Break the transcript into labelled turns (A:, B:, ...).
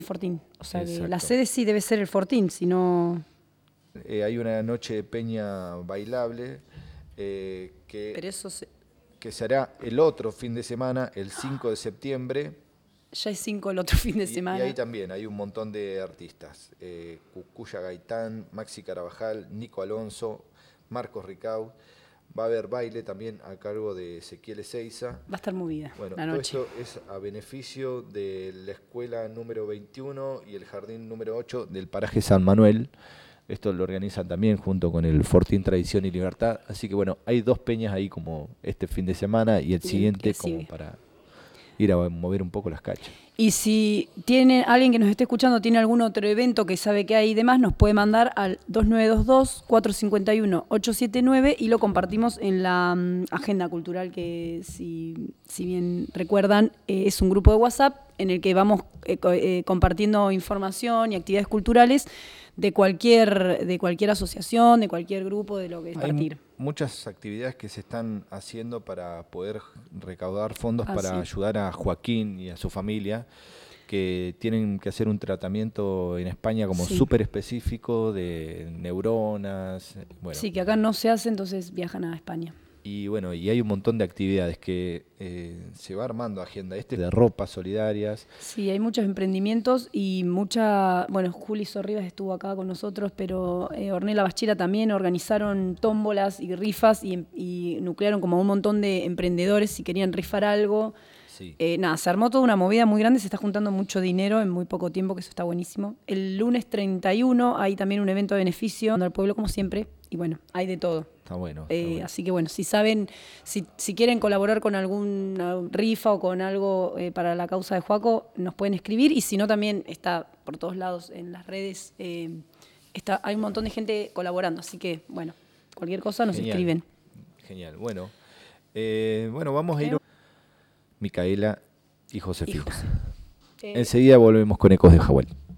A: Fortín. O sea, que la
B: Exacto.
A: sede sí debe ser el Fortín, si no...
B: Hay una noche de peña bailable
A: Pero eso
B: que se hará el otro fin de semana, el 5 de septiembre.
A: ya es 5 el otro fin de
B: Y ahí
A: semana.
B: también hay un montón de artistas. Cucuya Gaitán, Maxi Carabajal, Nico Alonso, Marcos Ricau. Va a haber baile también a cargo de Ezequiel Ezeiza.
A: Va a estar movida
B: Bueno,
A: la
B: todo
A: noche.
B: esto es a beneficio de la escuela número 21 y el jardín número 8 del paraje San Manuel. Esto lo organizan también junto con el Fortín Tradición y Libertad. Así que bueno, hay dos peñas ahí como este fin de semana y el
A: Y el
B: siguiente
A: que
B: como
A: sigue.
B: para ir a mover un poco las cachas.
A: Y si tiene alguien que nos esté escuchando, tiene algún otro evento que sabe que hay y demás, nos puede mandar al 2922-451-879 y lo compartimos en la agenda cultural que, si bien recuerdan, es un grupo de WhatsApp en el que vamos compartiendo información y actividades culturales de cualquier asociación, de cualquier grupo, de lo que es
B: Hay
A: partir.
B: muchas actividades que se están haciendo para poder recaudar fondos para
A: Sí.
B: ayudar a Joaquín y a su familia, que tienen que hacer un tratamiento en España como
A: Sí.
B: súper específico de neuronas. Bueno,
A: Sí, que acá no se hace, entonces viajan a España.
B: y bueno, y hay un montón de actividades que se va armando agenda. De ropas solidarias.
A: Sí, hay muchos emprendimientos y bueno, Juli Sorribas estuvo acá con nosotros, pero Ornella Bachira también organizaron tómbolas y rifas y nuclearon como un montón de emprendedores si querían rifar algo.
B: Sí.
A: Nada, se armó toda una movida muy grande, se está juntando mucho dinero en muy poco tiempo, que eso está buenísimo. El lunes 31 hay también un evento de beneficio al pueblo como siempre y bueno, hay de todo.
B: Está bueno. Está bueno.
A: Así que bueno, si saben, si quieren colaborar con alguna rifa o con algo para la causa de Joaco, nos pueden escribir y si no también está por todos lados en las redes, hay un montón de gente colaborando, así que bueno, cualquier cosa nos
B: Genial.
A: escriben.
B: Genial. Bueno, vamos a ir Micaela y Josefina.
A: Y José.
B: Enseguida volvemos con Ecos de Jahuel.